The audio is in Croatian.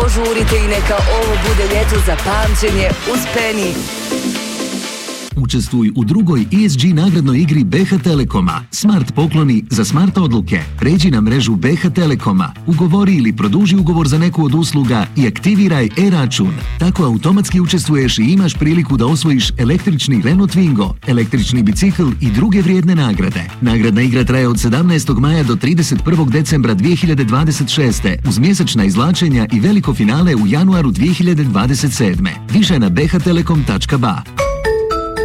požurite i neka ovo bude ljeto za pamćenje uz Penny. Učestvuj u drugoj ESG nagradnoj igri BH Telekoma. Smart pokloni za smart odluke. Pređi na mrežu BH Telekoma, ugovori ili produži ugovor za neku od usluga i aktiviraj e-račun. Tako automatski učestvuješ i imaš priliku da osvojiš električni Renault Twingo, električni bicikl i druge vrijedne nagrade. Nagradna igra traje od 17. maja do 31. decembra 2026. uz mjesečna izvlačenja i veliko finale u januaru 2027. Više na bhtelekom.ba.